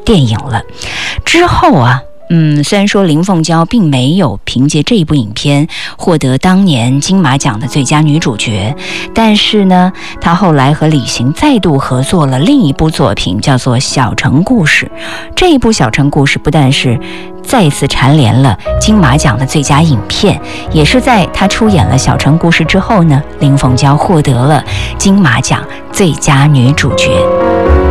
电影了。之后啊，虽然说林凤娇并没有凭借这一部影片获得当年金马奖的最佳女主角，但是呢，她后来和李行再度合作了另一部作品，叫做《小城故事》。这一部《小城故事》不但是再次蝉联了金马奖的最佳影片，也是在她出演了《小城故事》之后呢，林凤娇获得了金马奖最佳女主角。